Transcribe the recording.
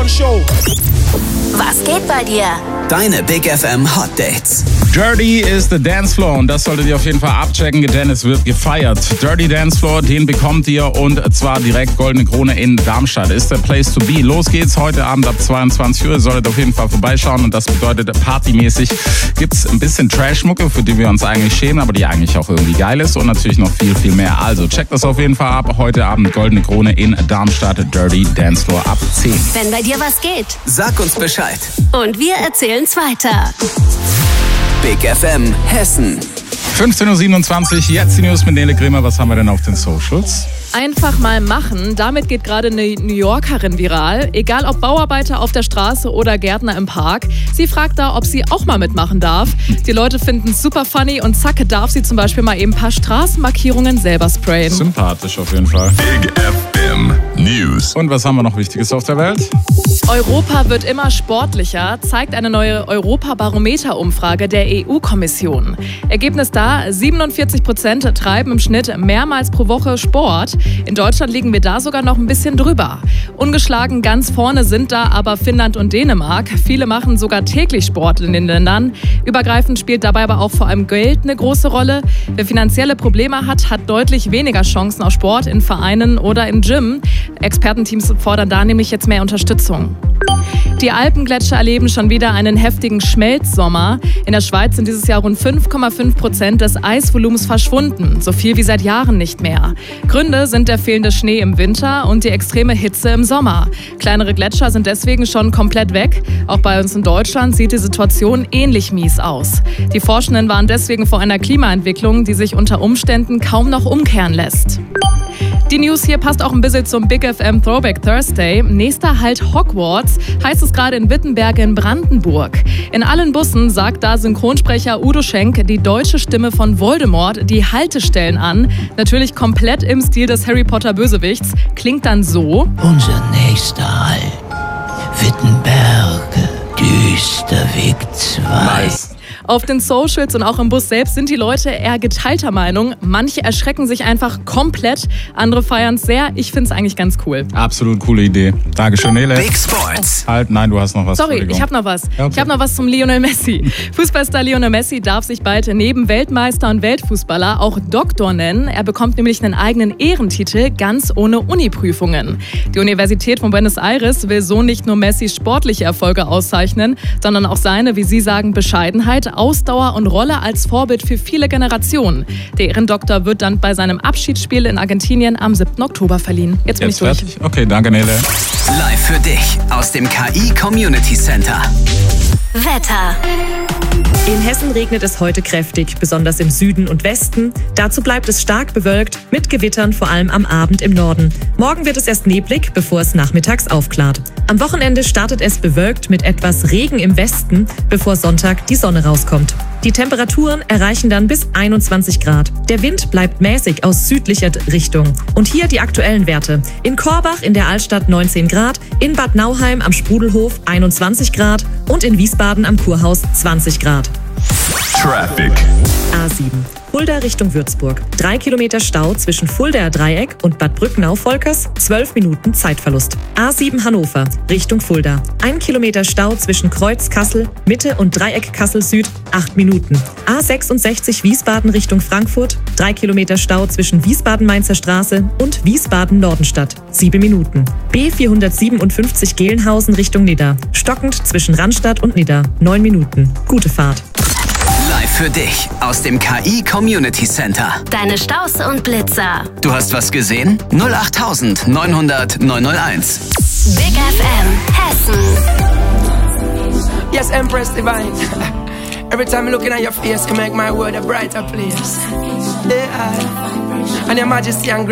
One Show. Was geht bei dir? Deine Big FM Hot Dates. Dirty is the Dance Floor und das solltet ihr auf jeden Fall abchecken, denn es wird gefeiert. Dirty Dance Floor, den bekommt ihr und zwar direkt Goldene Krone in Darmstadt. Ist der Place to be. Los geht's heute Abend ab 22 Uhr. Ihr solltet auf jeden Fall vorbeischauen und das bedeutet, partymäßig gibt's ein bisschen Trashmucke, für die wir uns eigentlich schämen, aber die eigentlich auch irgendwie geil ist und natürlich noch viel, viel mehr. Also checkt das auf jeden Fall ab. Heute Abend Goldene Krone in Darmstadt, Dirty Dance Floor ab 10. Wenn bei dir was geht. Sag uns Bescheid. Und wir erzählen's weiter. Big FM Hessen. 15.27 Uhr, jetzt die News mit Nele Grimmer. Was haben wir denn auf den Socials? Einfach mal machen. Damit geht gerade eine New Yorkerin viral. Egal ob Bauarbeiter auf der Straße oder Gärtner im Park. Sie fragt da, ob sie auch mal mitmachen darf. Die Leute finden es super funny und zack, darf sie zum Beispiel mal eben ein paar Straßenmarkierungen selber sprayen. Sympathisch auf jeden Fall. Big FM News. Und was haben wir noch Wichtiges auf der Welt? Europa wird immer sportlicher, zeigt eine neue Europabarometer-Umfrage der EU-Kommission. Ergebnis da, 47% treiben im Schnitt mehrmals pro Woche Sport. In Deutschland liegen wir da sogar noch ein bisschen drüber. Ungeschlagen ganz vorne sind da aber Finnland und Dänemark. Viele machen sogar täglich Sport in den Ländern. Übergreifend spielt dabei aber auch vor allem Geld eine große Rolle. Wer finanzielle Probleme hat, hat deutlich weniger Chancen auf Sport in Vereinen oder im Gym. Expertenteams fordern da nämlich jetzt mehr Unterstützung. Die Alpengletscher erleben schon wieder einen heftigen Schmelzsommer. In der Schweiz sind dieses Jahr rund 5,5% des Eisvolumens verschwunden. So viel wie seit Jahren nicht mehr. Gründe sind der fehlende Schnee im Winter und die extreme Hitze im Sommer. Kleinere Gletscher sind deswegen schon komplett weg. Auch bei uns in Deutschland sieht die Situation ähnlich mies aus. Die Forschenden waren deswegen vor einer Klimaentwicklung, die sich unter Umständen kaum noch umkehren lässt. Die News hier passt auch ein bisschen zum Big FM Throwback Thursday. Nächster Halt Hogwarts heißt es gerade in Wittenberg in Brandenburg. In allen Bussen sagt da Synchronsprecher Udo Schenk die deutsche Stimme von Voldemort die Haltestellen an. Natürlich komplett im Stil des Harry Potter Bösewichts. Klingt dann so. Unser nächster Halt. Wittenberg, Düsterweg 2. Nice. Auf den Socials und auch im Bus selbst sind die Leute eher geteilter Meinung. Manche erschrecken sich einfach komplett, andere feiern es sehr. Ich finde es eigentlich ganz cool. Absolut coole Idee. Dankeschön, Nele. Big Sports. Halt, nein, du hast noch was. Sorry, ich habe noch was. Ja, okay. Ich habe noch was zum Lionel Messi. Fußballstar Lionel Messi darf sich bald neben Weltmeister und Weltfußballer auch Doktor nennen. Er bekommt nämlich einen eigenen Ehrentitel, ganz ohne Uniprüfungen. Die Universität von Buenos Aires will so nicht nur Messis sportliche Erfolge auszeichnen, sondern auch seine, wie sie sagen, Bescheidenheit, Ausdauer und Rolle als Vorbild für viele Generationen. Der Ehrendoktor wird dann bei seinem Abschiedsspiel in Argentinien am 7. Oktober verliehen. Jetzt bin ich durch. Fertig? Okay, danke Nele. Live für dich aus dem KI Community Center. Wetter. In Hessen regnet es heute kräftig, besonders im Süden und Westen. Dazu bleibt es stark bewölkt, mit Gewittern vor allem am Abend im Norden. Morgen wird es erst neblig, bevor es nachmittags aufklart. Am Wochenende startet es bewölkt mit etwas Regen im Westen, bevor Sonntag die Sonne rauskommt. Die Temperaturen erreichen dann bis 21 Grad. Der Wind bleibt mäßig aus südlicher Richtung. Und hier die aktuellen Werte. In Korbach in der Altstadt 19 Grad, in Bad Nauheim am Sprudelhof 21 Grad und in Wiesbaden am Kurhaus 20 Grad. Traffic. A7. Fulda Richtung Würzburg. 3 Kilometer Stau zwischen Fuldaer Dreieck und Bad Brücknau-Volkers. 12 Minuten Zeitverlust. A7 Hannover Richtung Fulda. 1 Kilometer Stau zwischen Kreuz Kassel, Mitte und Dreieck Kassel Süd. 8 Minuten. A66 Wiesbaden Richtung Frankfurt. 3 Kilometer Stau zwischen Wiesbaden-Mainzer Straße und Wiesbaden-Nordenstadt. 7 Minuten. B457 Gelnhausen Richtung Nidda. Stockend zwischen Randstadt und Nidda. 9 Minuten. Gute Fahrt. Live für dich aus dem KI Community Center. Deine Staus und Blitzer. Du hast was gesehen? 08000 900 901. Big FM Hessen. Yes, Empress Divine. Every time I'm looking at your face, you make my world a brighter place. Yeah. And your majesty and grace.